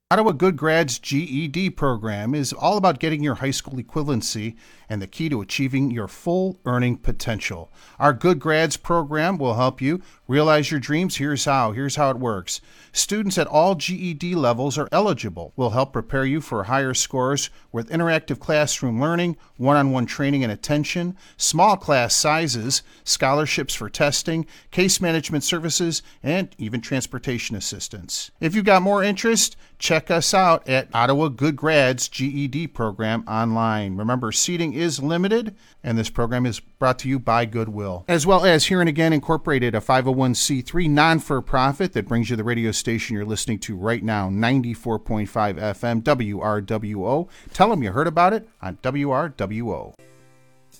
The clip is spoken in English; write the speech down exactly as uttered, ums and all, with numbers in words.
Ottawa Good Grads G E D program is all about getting your high school equivalency and the key to achieving your full earning potential. Our Good Grads program will help you realize your dreams. Here's how. Here's how it works. Students at all G E D levels are eligible. We'll help prepare you for higher scores with interactive classroom learning, one-on-one training and attention, small class sizes, scholarships for testing, case management services, and even transportation assistance. If you've got more interest, check us out at Ottawa Good Grads G E D program online. Remember, seating is limited, and this program is brought to you by Goodwill. As well as Here and Again Incorporated, a five oh one c three non-for-profit that brings you the radio station you're listening to right now, ninety-four point five F M, W R W O. Tell them you heard about it on W R W O.